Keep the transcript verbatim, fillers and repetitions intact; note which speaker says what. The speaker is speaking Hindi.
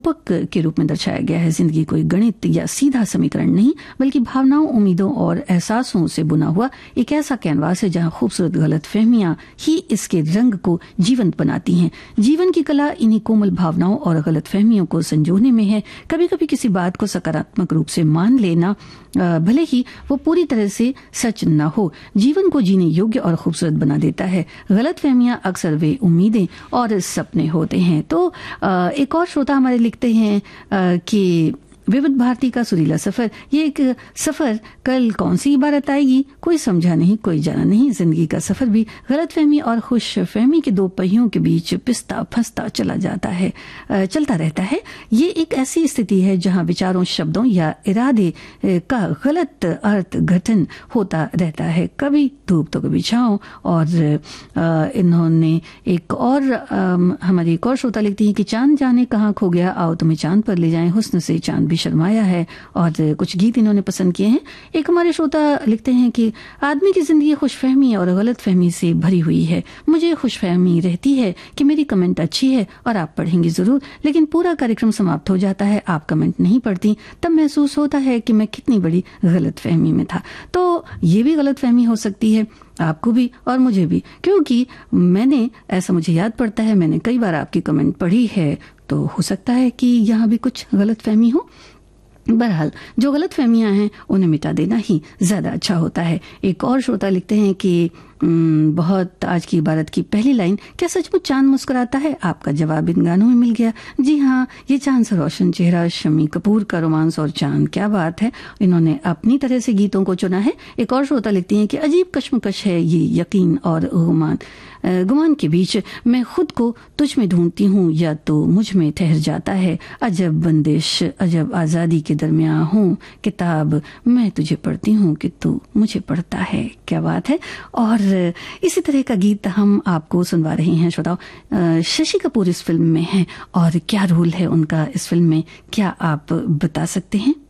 Speaker 1: रूपक के रूप में दर्शाया गया है। जिंदगी कोई गणित या सीधा समीकरण नहीं, बल्कि भावनाओं, उम्मीदों और एहसासों से बुना हुआ एक ऐसा कैनवास है जहां खूबसूरत गलतफहमियां ही इसके रंग को जीवंत बनाती हैं। जीवन की कला इन्हीं कोमल भावनाओं और गलतफहमियों को संजोने में है। कभी कभी किसी बात को सकारात्मक रूप से मान लेना, भले ही वो पूरी तरह से सच न हो, जीवन को जीने योग्य और खूबसूरत बना देता है। गलतफहमियां अक्सर वे उम्मीदें और सपने होते हैं। तो एक और श्रोता हमारे लिखते हैं कि विविध भारती का सुरीला सफर, ये एक सफर कल कौन सी इबारत आएगी, कोई समझा नहीं, कोई जाना नहीं। जिंदगी का सफर भी गलतफहमी और खुशफहमी के दो पहियों के बीच पिसता फंसता चला जाता है, चलता रहता है। ये एक ऐसी स्थिति है जहां विचारों, शब्दों या इरादे का गलत अर्थ गठन होता रहता है, कभी धूप तो कभी छांव। और इन्होंने एक और हमारी एक और श्रोता लिखती है कि चांद जाने कहाँ खो गया, आओ तुम्हें चांद पर ले जाएं, हुस्न से चांद भी शर्माया है। और कुछ गीत इन्होंने पसंद किए हैं। एक हमारे श्रोता लिखते हैं कि आदमी की जिंदगी खुशफहमी और गलतफहमी से भरी हुई है। मुझे खुशफहमी रहती है कि मेरी कमेंट अच्छी है और आप पढ़ेंगे जरूर, लेकिन पूरा कार्यक्रम समाप्त हो जाता है, आप कमेंट नहीं पढ़ती, तब महसूस होता है कि मैं कितनी बड़ी गलतफहमी में था। तो ये भी गलतफहमी हो सकती है आपको भी और मुझे भी, क्योंकि मैंने, ऐसा मुझे याद पड़ता है, मैंने कई बार आपकी कमेंट पढ़ी है, तो हो सकता है कि यहाँ भी कुछ गलतफहमी हो। बहरहाल जो गलतफहमियां हैं उन्हें मिटा देना ही ज्यादा अच्छा होता है। एक और श्रोता लिखते हैं कि बहुत आज की इबारत की पहली लाइन, क्या सचमुच चांद मुस्कुराता है? आपका जवाब इन गानों में मिल गया। जी हाँ, ये चांद सा रोशन चेहरा, शम्मी कपूर का रोमांस और चांद, क्या बात है। इन्होंने अपनी तरह से गीतों को चुना है। एक और श्रोता लिखती हैं कि अजीब कश्मकश है ये यकीन और गुमान गुमान के बीच, मैं खुद को तुझ में ढूंढती हूँ या तो मुझ में ठहर जाता है। अजब बंदिश, अजब आजादी के दरमियां हूँ, किताब मैं तुझे पढ़ती हूँ कि तू मुझे पढ़ता है। क्या बात है। और इसी तरह का गीत हम आपको सुनवा रहे हैं श्रोताओ। शशि कपूर इस फिल्म में हैं और क्या रोल है उनका इस फिल्म में, क्या आप बता सकते हैं?